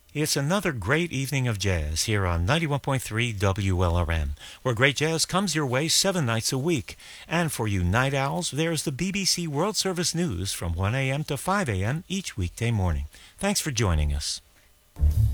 It's another great evening of jazz here on 91.3 WLRM, where great jazz comes your way 7 nights a week. And for you night owls, there's the BBC World Service News from 1 a.m. to 5 a.m. each weekday morning. Thanks for joining us.